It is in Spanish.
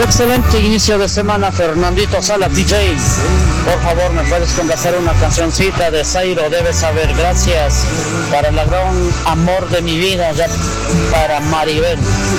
Excelente inicio de semana, Fernandito Sala DJ. Por favor, me puedes complacer una cancioncita de Zairo, debes saber, gracias. Para el gran amor de mi vida, ya para Maribel.